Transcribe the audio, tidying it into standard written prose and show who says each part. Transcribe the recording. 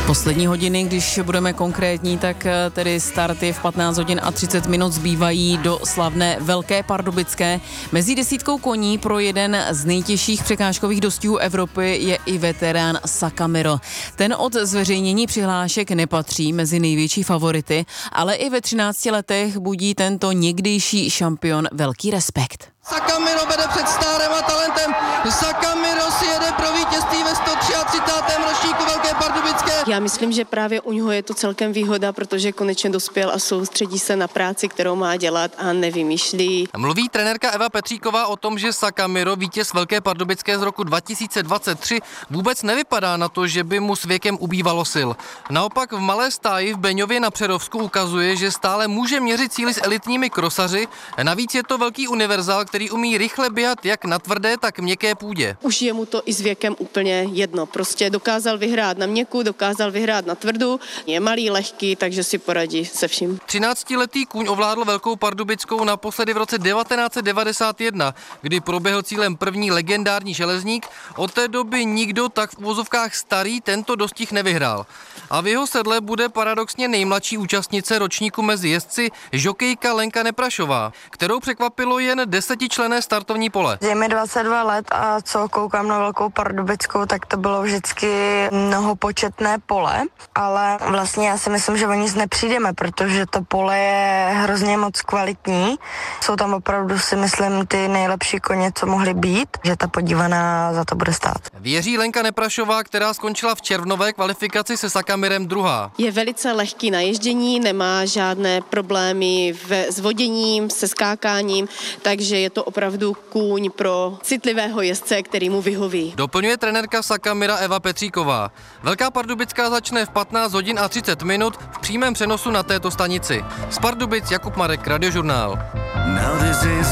Speaker 1: Poslední hodiny, když budeme konkrétní, tak tedy starty v 15 hodin a 30 minut zbývají do slavné Velké Pardubické. Mezi desítkou koní pro jeden z nejtěžších překážkových dostihů Evropy je i veterán Sakamiro. Ten od zveřejnění přihlášek nepatří mezi největší favority, ale i ve 13 letech budí tento někdejší šampion velký respekt.
Speaker 2: Sakamiro vede před stárem a talentem. Sakamiro si jede pro vítězství ve 133. ročníku Velké Pardubické.
Speaker 3: Já myslím, že právě u něho je to celkem výhoda, protože konečně dospěl a soustředí se na práci, kterou má dělat a nevymýšlí.
Speaker 4: Mluví trenérka Eva Petříková o tom, že Sakamiro, vítěz Velké Pardubické z roku 2023, vůbec nevypadá na to, že by mu s věkem ubývalo sil. Naopak v malé stáji v Beňově na Přerovsku ukazuje, že stále může měřit síly s elitními krosaři. Navíc je to velký univerzál, který umí rychle běhat jak na tvrdé, tak měkké půdě.
Speaker 3: Už je mu to i s věkem úplně jedno. Prostě dokázal vyhrát na měkku, dokázal vyhrát na tvrdu. Je malý, lehký, takže si poradí se vším.
Speaker 4: 13letý kůň ovládl Velkou Pardubickou naposledy v roce 1991, kdy proběhl cílem první legendární železník. Od té doby nikdo tak v uvozovkách starý tento dostih nevyhrál. A v jeho sedle bude paradoxně nejmladší účastnice ročníku mezi jezdci žokejka Lenka Neprašová, kterou překvapilo jen 10členné startovní pole.
Speaker 5: Je mi 22 let a co koukám na Velkou Pardubickou, tak to bylo vždycky mnohopočetné pole, ale vlastně já si myslím, že o nic nepřijdeme, protože to pole je hrozně moc kvalitní. Jsou tam opravdu, si myslím, ty nejlepší koně, co mohly být, že ta podívaná za to bude stát.
Speaker 4: Věří Lenka Neprašová, která skončila v červnové kvalifikaci se Sakamirem druhá.
Speaker 3: Je velice lehký na ježdění, nemá žádné problémy s voděním, se skákáním, takže je to opravdu kůň pro citlivého jezdce, který mu vyhoví.
Speaker 4: Doplňuje trenérka Sakamira Eva Petříková. Velká Pardubická začne v 15 hodin a 30 minut v přímém přenosu na této stanici. Z Pardubic Jakub Marek, Radiožurnál.